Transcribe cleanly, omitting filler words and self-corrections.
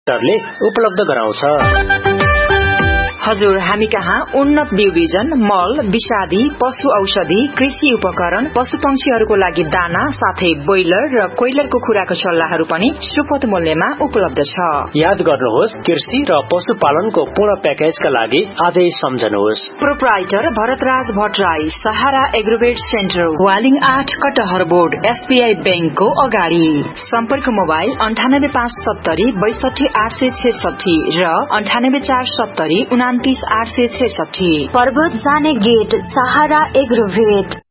ले उपलब्ध गराउँछ। हजुर, हामी कहाँ उन्नत बिउ बिजन, मल, विषादी, पशु औषधि, कृषि उपकरण, पशु पंक्षीहरूको लागि दाना, साथै ब्रोइलर र कोइलरको खुराको सल्लाहहरू पनि सुपथ मूल्यमा उपलब्ध छ। याद गर्नुहोस्, कृषि र पशुपालनको पूर्ण प्याकेजका लागि आजै सम्झनुहोस्। प्रोप्राइटर भरतराज भट्टराई, सहारा एग्रोवेट सेन्टर, वालिङ 8 कटहर बोर्ड, एसबीआई बैंकको अगाडि। सम्पर्क मोबाइल 9857 62 866 र 9847 29 866। पर्वत जाने गेट, सहारा एग्रोवेट।